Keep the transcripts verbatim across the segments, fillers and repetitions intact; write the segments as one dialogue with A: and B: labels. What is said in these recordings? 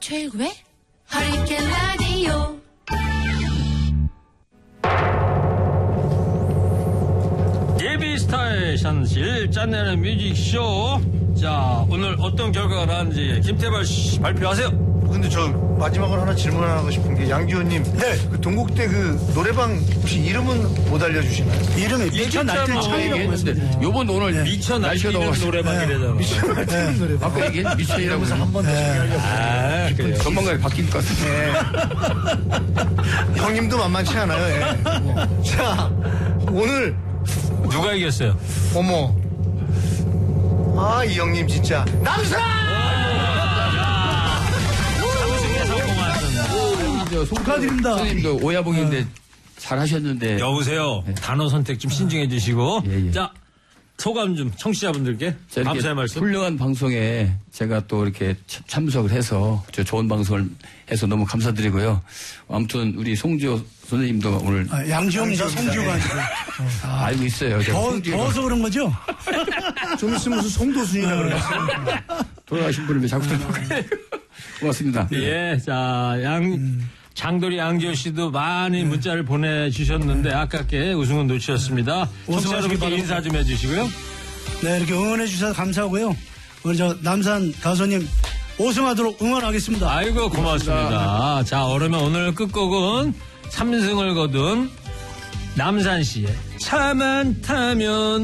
A: 최일구의 허리케인 라디오.
B: 예비 스타의 션실 짠내는 뮤직쇼. 자, 오늘 어떤 결과가 나왔는지 김태발 씨 발표하세요.
C: 근데 저 마지막으로 하나 질문 하나 하고 싶은 게 양지호님, 네, 그 동국대 그 노래방 혹시 이름은 못 알려주시나요?
D: 이름이 미쳐 날뛰는 차이라고 했는데
E: 요번 오늘
B: 네. 미쳐 날뛰는 노래방이래잖아.
C: 미쳐 날뛰는 노래방.
E: 아까 얘기한 미쳐이라고 해서
C: 한 번 더 소개하려고.
B: 아, 그래요.
E: 전망가에 바뀔 것 같은데.
C: 형님도 만만치 않아요. 예. 자, 오늘
B: 누가 이겼어요?
C: 어머, 아, 이 형님 진짜 남산.
D: 축하드립니다.
E: 선생님도 오야봉인데 잘하셨는데.
B: 여보세요. 네. 단어 선택 좀 신중해 주시고.
E: 예, 예.
B: 자, 소감 좀 청취자분들께 감사의 말씀.
E: 훌륭한 방송에 제가 또 이렇게 참석을 해서 저 좋은 방송을 해서 너무 감사드리고요. 아무튼 우리 송지호 선생님도 오늘
D: 아, 양지호입니다. 송지호가 아니고.
E: 아, 알고 있어요. 제가
D: 더,
E: 송지호가
D: 더워서 그런 거죠?
C: 좀 있으면 무슨 송도순이라 그러겠어요.
E: 돌아가신 분을 왜 자꾸 들어볼까요? 고맙습니다.
B: 예, 자, 양, 음. 장도리 양지호 씨도 많이 문자를 보내주셨는데 아깝게 우승은 놓치셨습니다. 청취자분께 인사 좀 해주시고요.
D: 네, 이렇게 응원해 주셔서 감사하고요. 오늘 저 남산 가수님 우승하도록 응원하겠습니다.
B: 아이고, 고맙습니다. 고맙습니다. 자, 그러면 오늘 끝곡은 삼승을 거둔 남산 씨의 차만 타면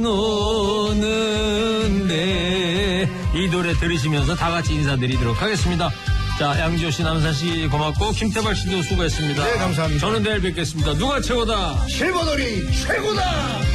B: 오는데 이 노래 들으시면서 다 같이 인사드리도록 하겠습니다. 자, 양지호 씨, 남산 씨 고맙고 김태발 씨도 수고했습니다.
C: 네, 감사합니다.
B: 저는 내일 뵙겠습니다. 누가 최고다?
C: 실버돌이 최고다.